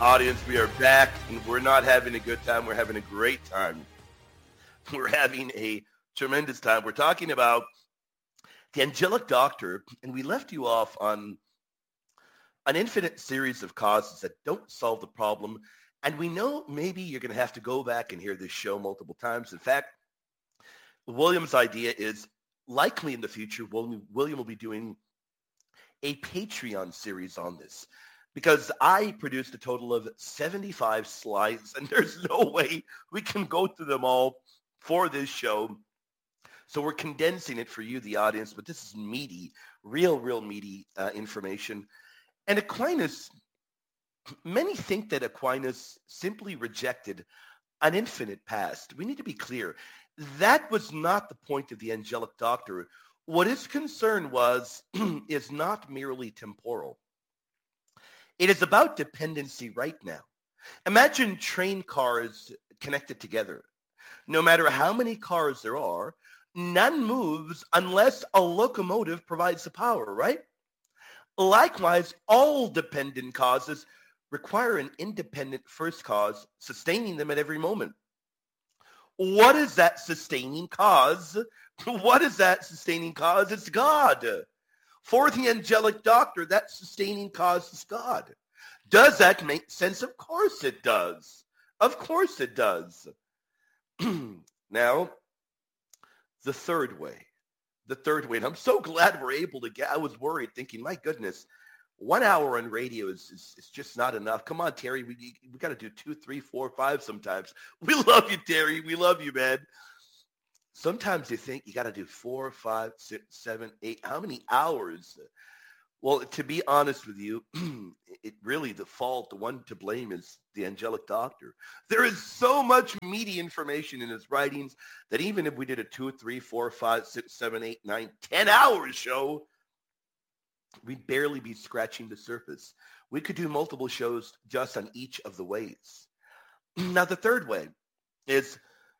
Audience, we are back, and we're not having a good time. We're having a great time. We're having a tremendous time. We're talking about the angelic doctor, and we left you off on an infinite series of causes that don't solve the problem. And we know maybe you're going to have to go back and hear this show multiple times. In fact, William's idea is likely in the future, William will be doing a Patreon series on this, because I produced a total of 75 slides, and there's no way we can go through them all for this show. So we're condensing it for you, the audience, but this is meaty, real meaty information. And Aquinas, many think that Aquinas simply rejected an infinite past. We need to be clear. That was not the point of the angelic doctor. What his concern was is not merely temporal. It is about dependency right now. Imagine train cars connected together. No matter how many cars there are, none moves unless a locomotive provides the power, right? Likewise, all dependent causes require an independent first cause sustaining them at every moment. What is that sustaining cause? What is that sustaining cause? It's God. For the angelic doctor, that sustaining cause is God. Does that make sense? Of course it does. Of course it does. Now, the third way, and I'm so glad we're able to I was worried thinking, my goodness, 1 hour on radio is just not enough. Come on, Terry, we got to do 2, 3, 4, 5 sometimes. We love you, Terry. We love you, man. Sometimes you think you got to do 4, 5, 6, 7, 8. How many hours? Well, to be honest with you, it really the one to blame is the angelic doctor. There is so much meaty information in his writings that even if we did a 2, 3, 4, 5, 6, 7, 8, 9, 10 hour show, we'd barely be scratching the surface. We could do multiple shows just on each of the ways. Now, the third way is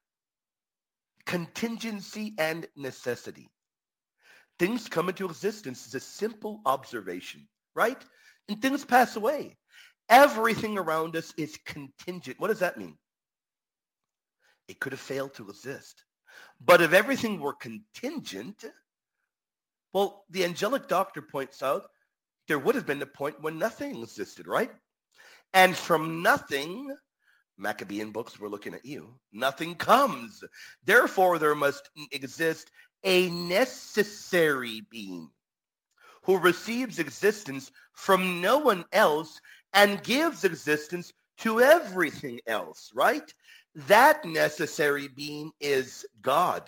contingency and necessity. Things come into existence as a simple observation, right? And things pass away. Everything around us is contingent. What does that mean? It could have failed to exist. But if everything were contingent, well, the angelic doctor points out there would have been a point when nothing existed, right? And from nothing, Maccabean books, we're looking at you, nothing comes. Therefore, there must exist a necessary being who receives existence from no one else and gives existence to everything else, right? That necessary being is God.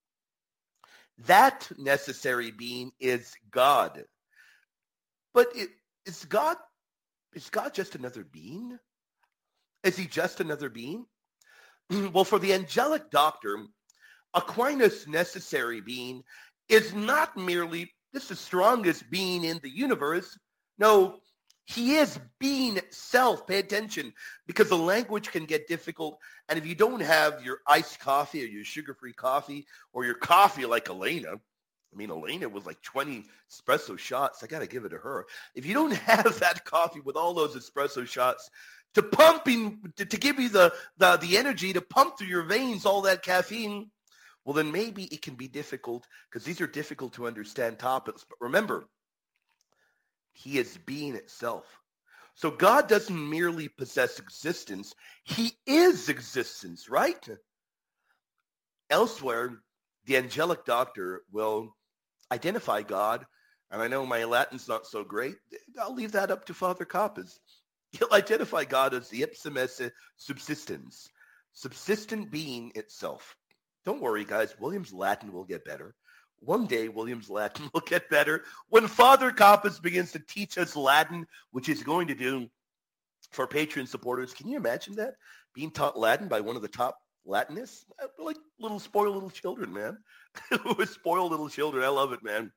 That necessary being is God. But is God just another being? Is he just another being? Well, for the angelic doctor, Aquinas' necessary being is not merely just the strongest being in the universe. No, he is being itself. Pay attention, because the language can get difficult. And if you don't have your iced coffee or your sugar-free coffee or your coffee like Elena, Elena was like 20 espresso shots. I got to give it to her. If you don't have that coffee with all those espresso shots to give you the energy to pump through your veins, all that caffeine, well, then maybe it can be difficult, because these are difficult to understand topics. But remember, he is being itself. So God doesn't merely possess existence. He is existence, right? Elsewhere, the angelic doctor will identify God, and I know my Latin's not so great. I'll leave that up to Father Kappas. He'll identify God as the ipsum esse subsistens, subsistent being itself. Don't worry, guys. William's Latin will get better. One day, William's Latin will get better when Father Kappas begins to teach us Latin, which he's going to do for Patreon supporters. Can you imagine that? Being taught Latin by one of the top Latinists? Like spoiled little children, man. Spoiled little children. I love it, man.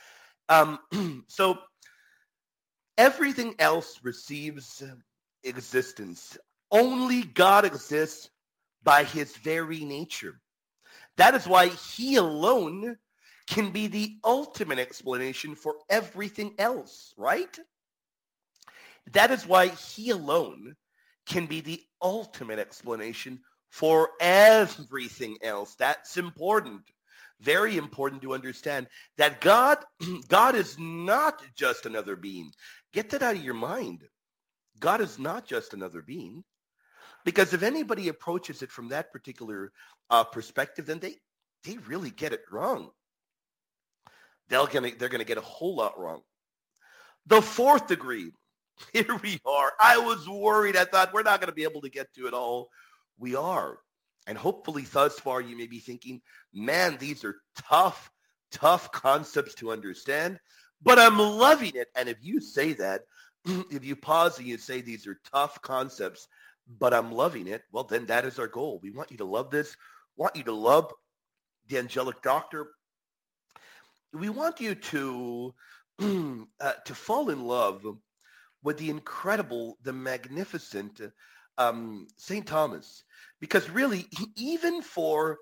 So everything else receives existence. Only God exists by his very nature. That is why he alone can be the ultimate explanation for everything else, right? That is why he alone can be the ultimate explanation for everything else. That's important. Very important to understand that God is not just another being. Get that out of your mind. God is not just another being. Because if anybody approaches it from that particular perspective, then they really get it wrong. They're gonna get a whole lot wrong. The fourth degree. Here we are. I was worried. I thought we're not going to be able to get to it all. We are. And hopefully thus far you may be thinking, man, these are tough, tough concepts to understand, but I'm loving it. And if you say that, if you pause and you say these are tough concepts, but I'm loving it, well, then that is our goal. We want you to love this. We want you to love the angelic doctor. We want you to fall in love with the incredible, the magnificent St. Thomas. Because really, even for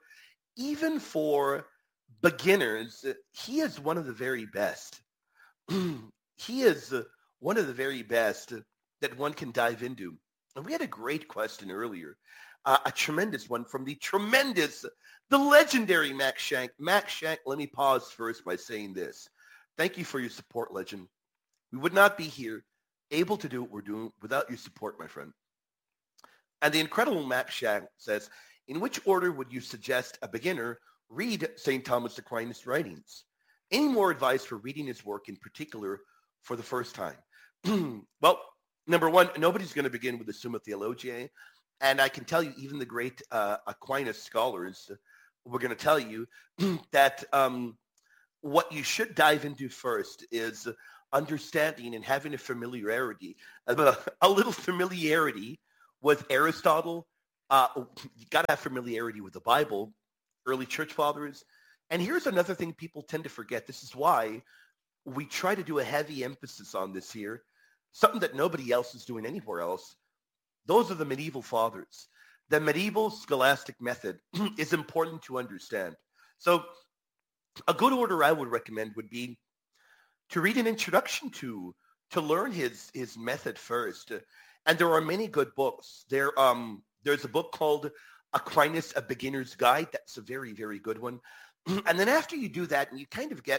beginners, he is one of the very best. He is one of the very best that one can dive into. And we had a great question earlier, a tremendous one from the legendary Max Shank. Max Shank, let me pause first by saying this. Thank you for your support, legend. We would not be here able to do what we're doing without your support, my friend. And the incredible Max Shank says, in which order would you suggest a beginner read St. Thomas Aquinas' writings? Any more advice for reading his work in particular for the first time? Well, number one, nobody's going to begin with the Summa Theologiae. And I can tell you, even the great Aquinas scholars were going to tell you that what you should dive into first is understanding and having a little familiarity with Aristotle. You got to have familiarity with the Bible, early church fathers. And here's another thing people tend to forget. This is why we try to do a heavy emphasis on this here, something that nobody else is doing anywhere else. Those are the medieval fathers. The medieval scholastic method is important to understand. So a good order I would recommend would be to read an introduction to learn his method first. And there are many good books. There's a book called Aquinas, A Beginner's Guide. That's a very, very good one. And then after you do that and you kind of get,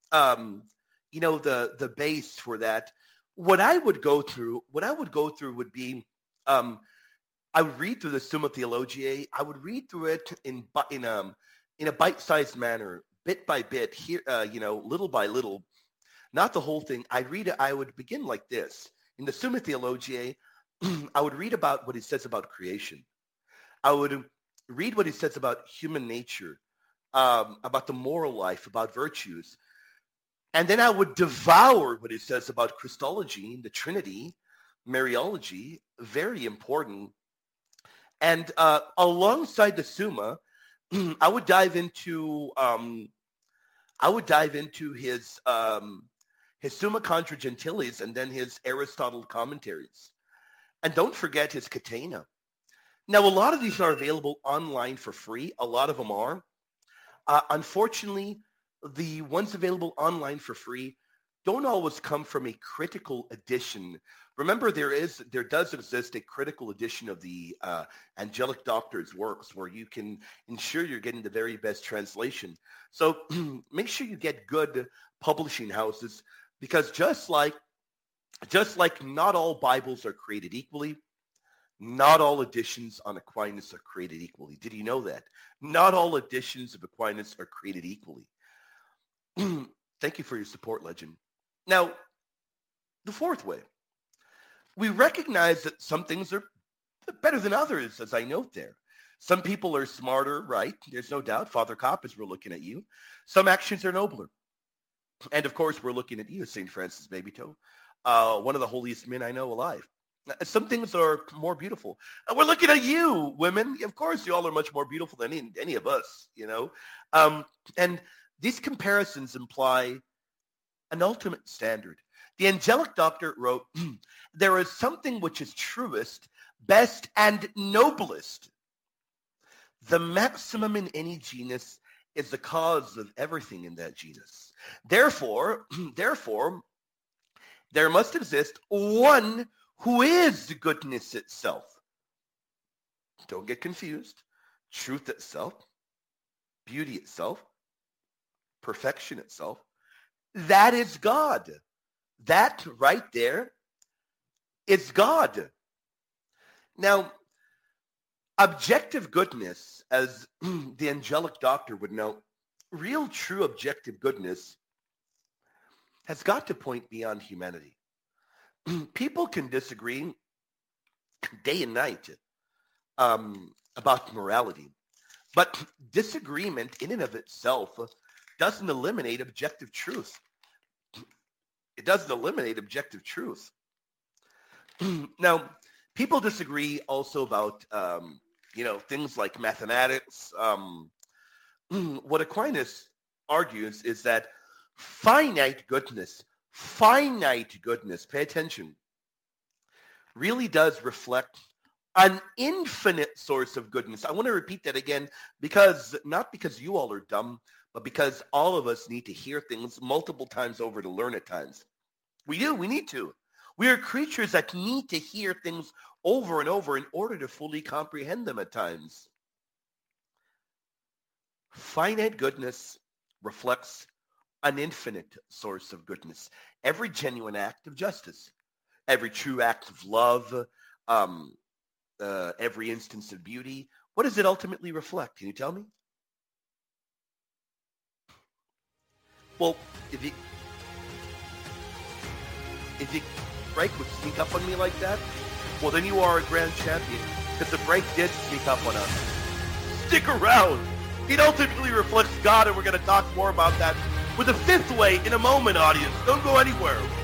the base for that, what I would go through would be, I would read through the Summa Theologiae. I would read through it in a bite-sized manner, bit by bit, here, little by little, not the whole thing. I would begin like this. In the Summa Theologiae, I would read about what he says about creation. I would read what he says about human nature, about the moral life, about virtues. And then I would devour what he says about Christology, the Trinity, Mariology, very important. And alongside the Summa, I would dive into his Summa Contra Gentiles and then his Aristotle commentaries. And don't forget his Catena. Now, a lot of these are available online for free. A lot of them are. Unfortunately, the ones available online for free don't always come from a critical edition. Remember, there does exist a critical edition of the Angelic Doctor's works where you can ensure you're getting the very best translation. So make sure you get good publishing houses, because just like not all Bibles are created equally, not all editions on Aquinas are created equally. Did you know that? Not all editions of Aquinas are created equally. Thank you for your support, legend. Now, the fourth way. We recognize that some things are better than others, as I note there. Some people are smarter, right? There's no doubt. Father Kopp, as we're looking at you. Some actions are nobler. And of course, we're looking at you, St. Francis Babytoe, one of the holiest men I know alive. Some things are more beautiful. And we're looking at you, women. Of course, you all are much more beautiful than any of us, And these comparisons imply an ultimate standard. The Angelic Doctor wrote, there is something which is truest, best, and noblest. The maximum in any genus is the cause of everything in that genus. Therefore, there must exist one who is goodness itself. don't get confused, truth itself, beauty itself, perfection itself, that is God. That right there is God. Now, objective goodness, as the angelic doctor would know, real true objective goodness has got to point beyond humanity. People can disagree day and night about morality, but disagreement in and of itself doesn't eliminate objective truth. It doesn't eliminate objective truth. Now, people disagree also about, things like mathematics. What Aquinas argues is that finite goodness, pay attention, really does reflect an infinite source of goodness. I want to repeat that again, not because you all are dumb, but because all of us need to hear things multiple times over to learn at times. We need to. We are creatures that need to hear things over and over in order to fully comprehend them at times. Finite goodness reflects an infinite source of goodness. Every genuine act of justice, every true act of love, every instance of beauty, what does it ultimately reflect? Can you tell me? Well, if you break would sneak up on me like that, well, then you are a grand champion, because the break did sneak up on us. Stick around. It ultimately reflects God, and we're going to talk more about that with the fifth way in a moment, audience. Don't go anywhere.